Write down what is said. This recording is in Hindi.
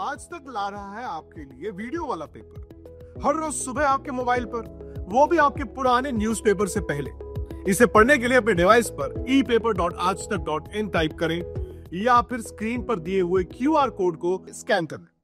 आज तक ला रहा है आपके लिए वीडियो वाला पेपर हर रोज सुबह आपके मोबाइल पर, वो भी आपके पुराने न्यूज़पेपर से पहले। इसे पढ़ने के लिए अपने डिवाइस पर epaper.aajtak.in टाइप करें या फिर स्क्रीन पर दिए हुए QR कोड को स्कैन करें।